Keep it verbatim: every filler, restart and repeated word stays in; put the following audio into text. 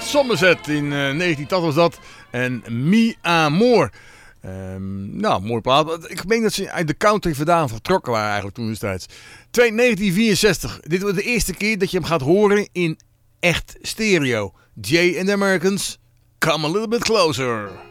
Somerset in uh, negentien tachtig was dat. En Mi Amor. Um, nou, mooi plaat. Ik meen dat ze uit de country vandaan vertrokken waren eigenlijk toen destijds. negentien vierenzestig. Dit wordt de eerste keer dat je hem gaat horen in echt stereo. Jay and the Americans, Come a Little Bit Closer.